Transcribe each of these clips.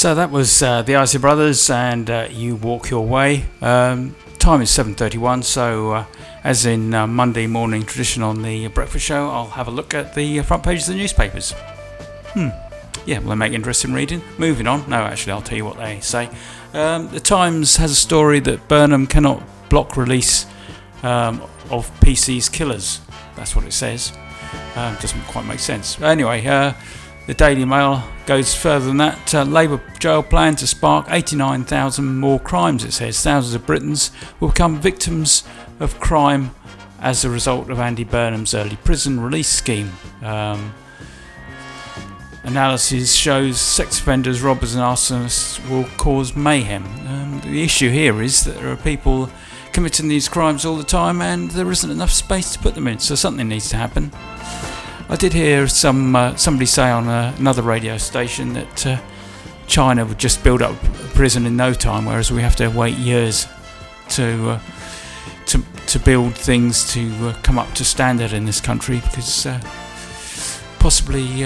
So that was the Isley Brothers and You Walk Your Way. Time is 7:31, so as in Monday morning tradition on the breakfast show, I'll have a look at the front pages of the newspapers. Yeah, will they make interesting reading? Moving on. No, actually, I'll tell you what they say. The Times has a story that Burnham cannot block release of PC's killers. That's what it says. Doesn't quite make sense. Anyway, the Daily Mail goes further than that. Labour jail plan to spark 89,000 more crimes, it says. Thousands of Britons will become victims of crime as a result of Andy Burnham's early prison release scheme. Analysis shows sex offenders, robbers and arsonists will cause mayhem. The issue here is that there are people committing these crimes all the time and there isn't enough space to put them in, so something needs to happen. I did hear somebody say on another radio station that China would just build up a prison in no time, whereas we have to wait years to build things to come up to standard in this country, because possibly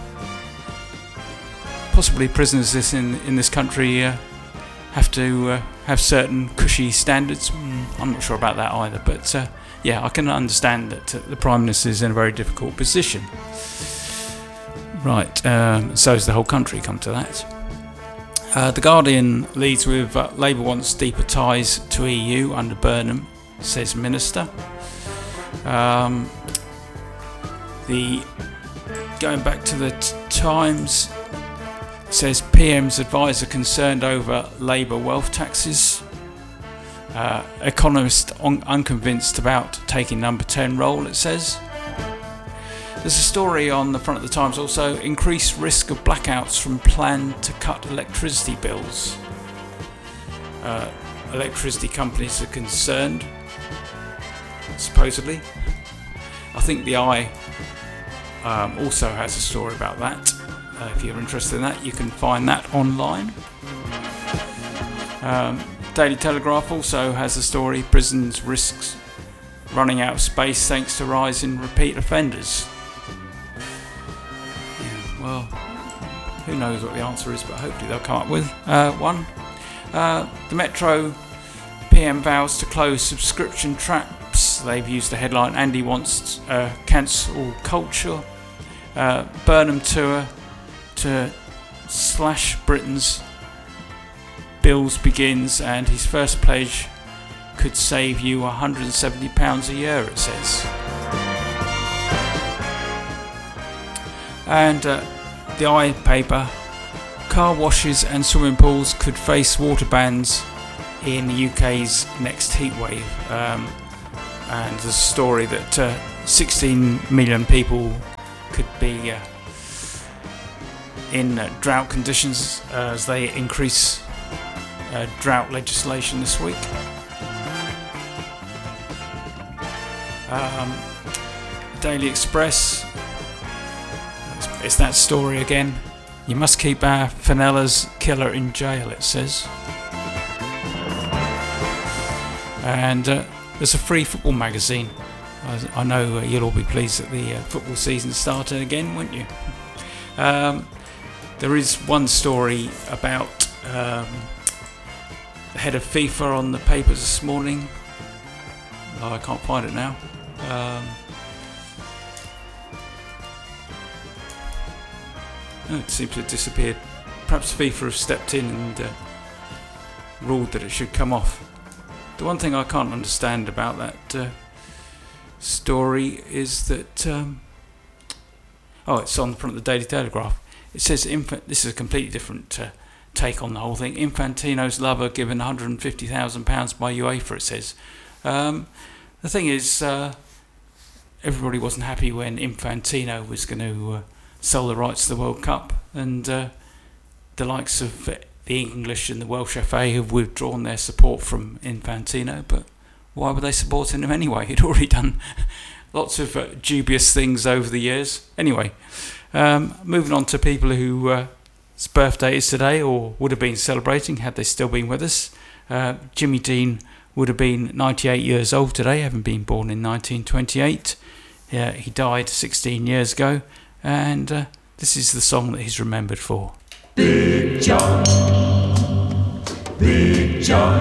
prisoners in this country have to have certain cushy standards. I'm not sure about that either, but yeah, I can understand that the Prime Minister is in a very difficult position. Right, so is the whole country, come to that. The Guardian leads with Labour wants deeper ties to EU under Burnham, says Minister. Going back to the Times, says PM's advisor concerned over Labour wealth taxes. Economist unconvinced about taking number 10 role, it says. There's a story on the front of the Times also, increased risk of blackouts from plan to cut electricity bills. Electricity companies are concerned, supposedly. I think the Eye also has a story about that. If you're interested in that, you can find that online. Daily Telegraph also has a story, prisons risks running out of space thanks to rise in repeat offenders. Yeah, well, who knows what the answer is, but hopefully they'll come up with one. The Metro PM vows to close subscription traps. They've used the headline, Andy wants cancel culture. Burnham tour to slash Britain's bills begins, and his first pledge could save you £170 a year, it says. And the Eye paper, car washes and swimming pools could face water bans in the UK's next heatwave. And there's a story that 16 million people could be in drought conditions as they increase drought legislation this week. Daily Express, it's that story again. You must keep our Fenella's killer in jail, it says. And there's a free football magazine. I know you'll all be pleased that the football season started again, won't you? There is one story about the head of FIFA on the papers this morning. Oh, I can't find it now. It seems to have disappeared. Perhaps FIFA have stepped in and ruled that it should come off. The one thing I can't understand about that story is that it's on the front of the Daily Telegraph. It says this is a completely different take on the whole thing. Infantino's lover given £150,000 by UEFA, it says. The thing is, everybody wasn't happy when Infantino was going to sell the rights to the World Cup, and the likes of the English and the Welsh FA have withdrawn their support from Infantino. But why were they supporting him anyway? He'd already done lots of dubious things over the years. Anyway, moving on to people whose birthday is today, or would have been celebrating had they still been with us. Jimmy Dean would have been 98 years old today, having been born in 1928. He died 16 years ago, and this is the song that he's remembered for. Big Big John, Big John.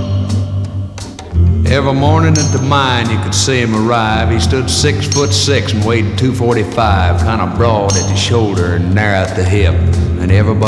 Every morning at the mine you could see him arrive. He stood 6'6" and weighed 245, kind of broad at the shoulder and narrow at the hip. And everybody